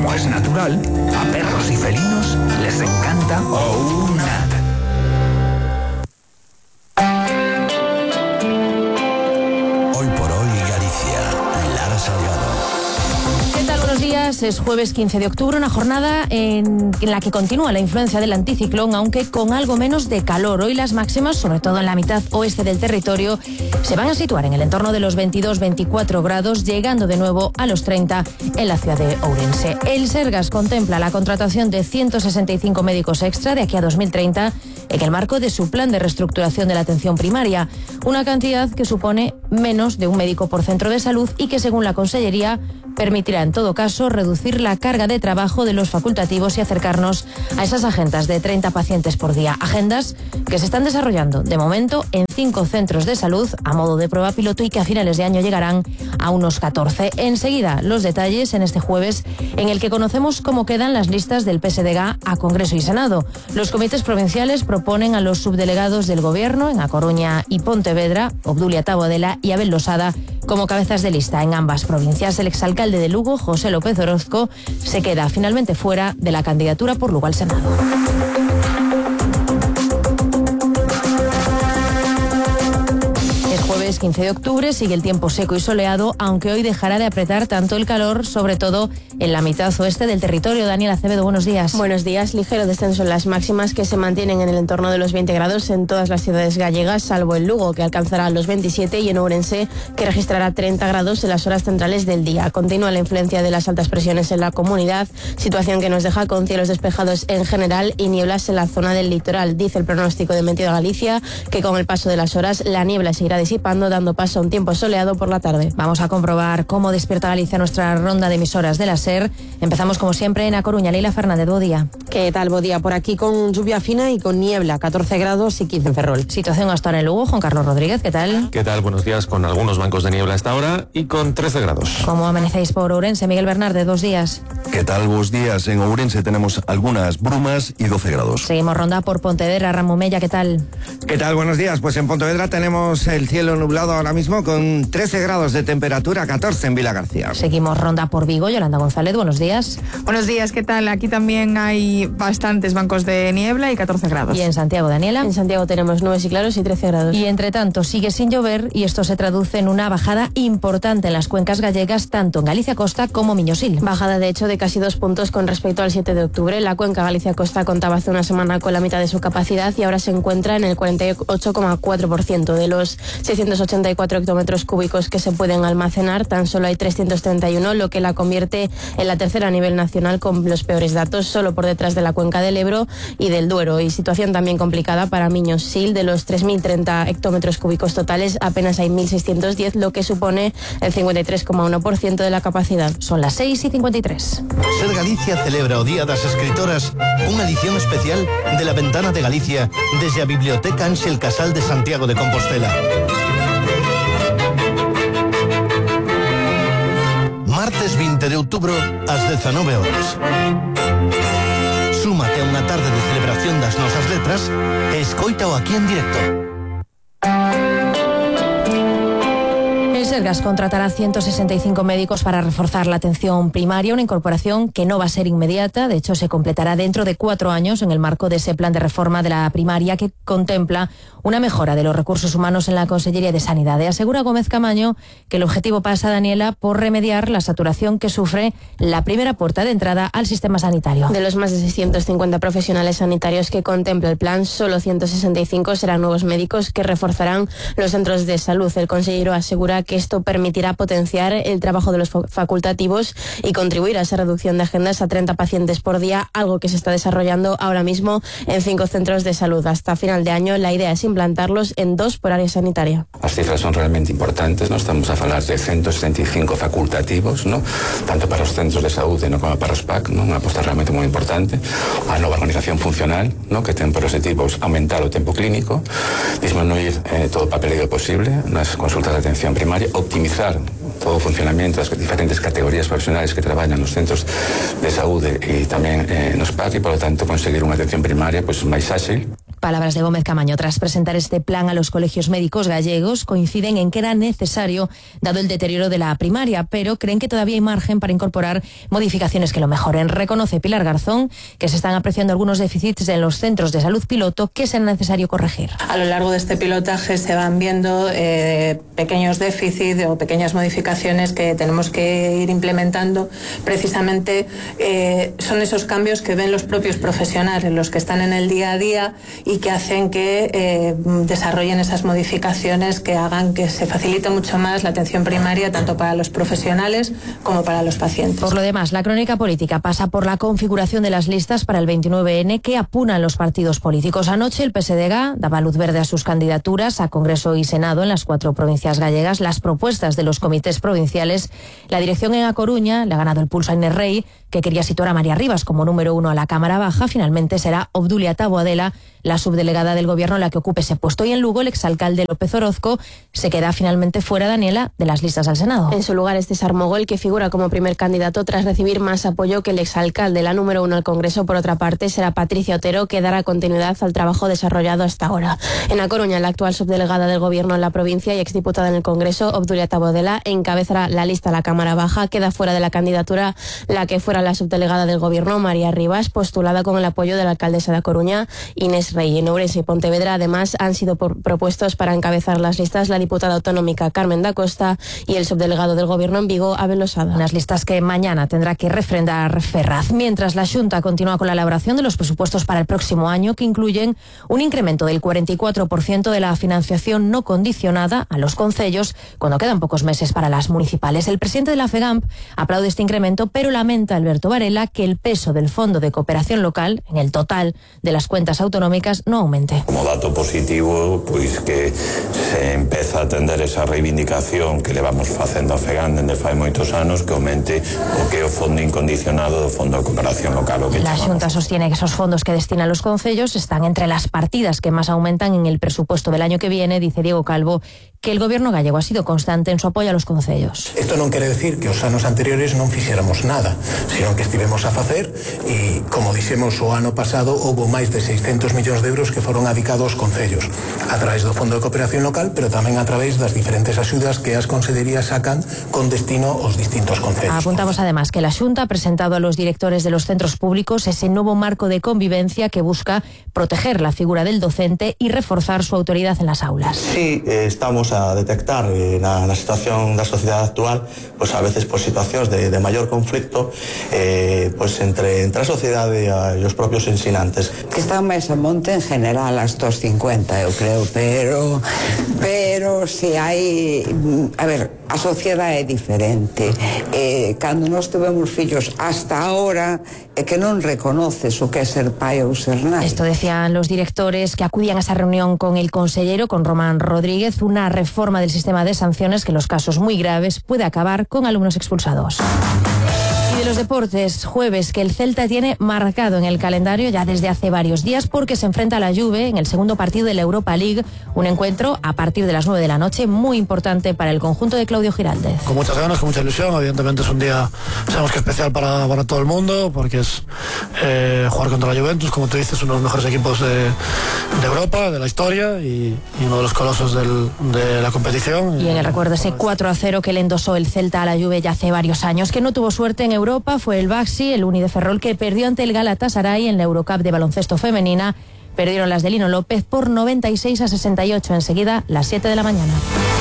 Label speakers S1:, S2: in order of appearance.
S1: como es natural, a perros y felinos les encanta OUNAT.
S2: Hoy por hoy Galicia, Lara Salgado.
S3: ¿Qué tal? Buenos días. Es jueves 15 de octubre, una jornada en la que continúa la influencia del anticiclón, aunque con algo menos de calor. Hoy las máximas, sobre todo en la mitad oeste del territorio, se van a situar en el entorno de los 22-24 grados, llegando de nuevo a los 30 en la ciudad de Ourense. El Sergas contempla la contratación de 165 médicos extra de aquí a 2030 en el marco de su plan de reestructuración de la atención primaria, una cantidad que supone menos de un médico por centro de salud y que, según la Consellería, permitirá en todo caso reducir la carga de trabajo de los facultativos y acercarnos a esas agendas de 30 pacientes por día. Agendas que se están desarrollando de momento en 5 centros de salud a modo de prueba piloto y que a finales de año llegarán a unos 14. Enseguida los detalles en este jueves en el que conocemos cómo quedan las listas del PSDG a Congreso y Senado. Los comités provinciales proponen a los subdelegados del Gobierno en A Coruña y Pontevedra, Obdulia Taboadela y Abel Losada, como cabezas de lista en ambas provincias. El exalcalde de Lugo, José López Orozco, se queda finalmente fuera de la candidatura por Lugo al Senado. Jueves 15 de octubre, sigue el tiempo seco y soleado, aunque hoy dejará de apretar tanto el calor, sobre todo en la mitad oeste del territorio. Daniel Acevedo, buenos días.
S4: Buenos días. Ligero descenso en las máximas, que se mantienen en el entorno de los 20 grados en todas las ciudades gallegas, salvo en Lugo, que alcanzará los 27, y en Ourense, que registrará 30 grados en las horas centrales del día. Continúa la influencia de las altas presiones en la comunidad, situación que nos deja con cielos despejados en general y nieblas en la zona del litoral. Dice el pronóstico de Meteo Galicia que con el paso de las horas la niebla seguirá disipando, dando paso a un tiempo soleado por la tarde.
S3: Vamos a comprobar cómo despierta Galicia nuestra ronda de emisoras de la SER. Empezamos como siempre en A Coruña. Leila Fernández, buen día.
S4: ¿Qué tal? Buen día. Por aquí con lluvia fina y con niebla, 14 grados y 15 en Ferrol.
S3: Situación hasta ahora en Lugo. Juan Carlos Rodríguez, ¿qué tal?
S5: ¿Qué tal? Buenos días, con algunos bancos de niebla a esta hora y con 13 grados.
S3: ¿Cómo amanecéis por Ourense? Miguel Bernarde, 2 días.
S2: ¿Qué tal? Buenos días. En Ourense tenemos algunas brumas y 12 grados.
S3: Seguimos ronda por Pontevedra. Ramón Mella, ¿qué tal?
S6: ¿Qué tal? Buenos días. Pues en Pontevedra tenemos el cielo nublado ahora mismo con 13 grados de temperatura, 14 en Vila García.
S3: Seguimos ronda por Vigo. Yolanda González, buenos días.
S7: Buenos días, ¿qué tal? Aquí también hay bastantes bancos de niebla y 14 grados.
S3: ¿Y en Santiago, Daniela?
S4: En Santiago tenemos nubes y claros y 13 grados.
S3: Y entre tanto sigue sin llover y esto se traduce en una bajada importante en las cuencas gallegas, tanto en Galicia Costa como Miñosil.
S4: Bajada de hecho de casi 2 puntos con respecto al 7 de octubre. La cuenca Galicia Costa contaba hace una semana con la mitad de su capacidad y ahora se encuentra en el 48,4%. De los 684 hectómetros cúbicos que se pueden almacenar, tan solo hay 331, lo que la convierte en la tercera a nivel nacional con los peores datos, solo por detrás de la cuenca del Ebro y del Duero. Y situación también complicada para Miñosil. De los 3.030 hectómetros cúbicos totales, apenas hay 1.610, lo que supone el 53,1% de la capacidad.
S3: Son las 6:53.
S8: Ser Galicia celebra o Día das Escritoras unha edición especial de La Ventana de Galicia desde a Biblioteca Ángel Casal de Santiago de Compostela. Martes 20 de outubro ás 19 horas. Súmate a unha tarde de celebración das nosas letras e escoítao aquí en directo.
S3: El Sergas contratará 165 médicos para reforzar la atención primaria, una incorporación que no va a ser inmediata. De hecho, se completará dentro de 4 años en el marco de ese plan de reforma de la primaria que contempla una mejora de los recursos humanos en la Consellería de Sanidad. Y asegura Gómez Camaño que el objetivo pasa, Daniela, por remediar la saturación que sufre la primera puerta de entrada al sistema sanitario.
S4: De los más de 650 profesionales sanitarios que contempla el plan, solo 165 serán nuevos médicos que reforzarán los centros de salud. El consejero asegura que esto permitirá potenciar el trabajo de los facultativos y contribuir a esa reducción de agendas a 30 pacientes por día, algo que se está desarrollando ahora mismo en 5 centros de salud. Hasta final de año la idea es implantarlos en 2 por área sanitaria.
S9: As cifras son realmente importantes, ¿no? Estamos a falar de 175 facultativos, ¿no? Tanto para os centros de saúde, ¿no? Como para os PAC, ¿no? Unha aposta realmente moi importante. A nova organización funcional, ¿no? Que ten por objetivos aumentar o tempo clínico, disminuir todo o papeleo posible nas consultas de atención primaria, optimizar todo o funcionamento das diferentes categorías profesionales que traballan nos centros de saúde e tamén nos PAC, e, por lo tanto, conseguir unha atención primaria pois máis áxil.
S3: Palabras de Gómez Camaño. Tras presentar este plan a los colegios médicos gallegos, coinciden en que era necesario, dado el deterioro de la primaria, pero creen que todavía hay margen para incorporar modificaciones que lo mejoren. Reconoce Pilar Garzón que se están apreciando algunos déficits en los centros de salud piloto que será necesario corregir.
S10: A lo largo de este pilotaje se van viendo pequeños déficits o pequeñas modificaciones que tenemos que ir implementando. Precisamente son esos cambios que ven los propios profesionales, los que están en el día a día, y que hacen que desarrollen esas modificaciones que hagan que se facilite mucho más la atención primaria, tanto para los profesionales como para los pacientes.
S3: Por lo demás, la crónica política pasa por la configuración de las listas para el 29N que apunan los partidos políticos. Anoche el PSDG daba luz verde a sus candidaturas a Congreso y Senado en las 4 provincias gallegas. Las propuestas de los comités provinciales, la dirección en A Coruña le ha ganado el pulso a Inés Rey, que quería situar a María Rivas como número 1 a la Cámara Baja. Finalmente será Obdulia Taboadela, la subdelegada del Gobierno, la que ocupe ese puesto. Y en Lugo, el exalcalde López Orozco se queda finalmente fuera, Daniela, de las listas al Senado.
S4: En su lugar es César Mogol, que figura como primer candidato tras recibir más apoyo que el exalcalde. La número 1 al Congreso, por otra parte, será Patricia Otero, que dará continuidad al trabajo desarrollado hasta ahora. En A Coruña, la actual subdelegada del Gobierno en la provincia y exdiputada en el Congreso, Obdulia Taboadela, encabezará la lista a la Cámara Baja. Queda fuera de la candidatura la que fuera la subdelegada del Gobierno, María Rivas, postulada con el apoyo de la alcaldesa de A Coruña, Inés Rey. En Ourense y Pontevedra, además, han sido propuestos para encabezar las listas la diputada autonómica Carmen da Costa y el subdelegado del Gobierno en Vigo, Abel Losada.
S3: Unas listas que mañana tendrá que refrendar Ferraz. Mientras la Xunta continúa con la elaboración de los presupuestos para el próximo año, que incluyen un incremento del 44% de la financiación no condicionada a los concellos, cuando quedan pocos meses para las municipales. El presidente de la FEGAMP aplaude este incremento, pero lamenta, Alberto Varela, que el peso del Fondo de Cooperación Local en el total de las cuentas autonómicas no aumente.
S11: Como dato positivo, pois que se empeza a atender esa reivindicación que levamos facendo a FEGAMP dende fai moitos anos, que aumente o que é o fondo incondicionado do Fondo de Cooperación Local.
S3: La Xunta sostiene que esos fondos que destinan los concellos están entre las partidas que más aumentan en el presupuesto del año que viene. Dice Diego Calvo que el Gobierno gallego ha sido constante en su apoyo a los concellos.
S12: Isto non quere decir que os anos anteriores non fixéramos nada, sino que estivemos a facer, e como dixemos o ano pasado houbo máis de 600 millóns de euros que foron adicados aos concellos a través do Fondo de Cooperación Local, pero tamén a través das diferentes axudas que as consellerías sacan con destino aos distintos concellos.
S3: Apuntamos además que la Xunta ha presentado a los directores de los centros públicos ese nuevo marco de convivencia que busca proteger la figura del docente y reforzar su autoridad en las aulas.
S13: Sí, estamos a detectar na situación da sociedade actual, pues a veces por situacións de maior conflicto pues entre a sociedade e os propios ensinantes.
S14: Que están máis a monte en general as 250, eu creo, pero se hai, a ver, a sociedade é diferente. Cando nós tivemos fillos hasta ahora é que non reconoces o que é ser pai ou ser nai.
S3: Esto decían los directores que acudían a esa reunión con el consellero, con Román Rodríguez, una reforma del sistema de sanciones que en los casos muy graves puede acabar con alumnos expulsados. Y de los deportes, jueves, que el Celta tiene marcado en el calendario ya desde hace varios días porque se enfrenta a la Juve en el segundo partido de la Europa League, un encuentro a partir de las 9 de la noche muy importante para el conjunto de Claudio Giraldez.
S15: Con muchas ganas, con mucha ilusión, evidentemente es un día, sabemos que especial para todo el mundo, porque es jugar contra la Juventus, como tú dices, uno de los mejores equipos de Europa, de la historia y uno de los colosos de la competición.
S3: Y en el recuerdo ese 4-0 que le endosó el Celta a la Juve ya hace varios años, que no tuvo suerte en Europa, fue el Baxi, el Uni de Ferrol, que perdió ante el Galatasaray en la Eurocup de baloncesto femenina. Perdieron las de Lino López por 96-68, enseguida las 7 de la mañana.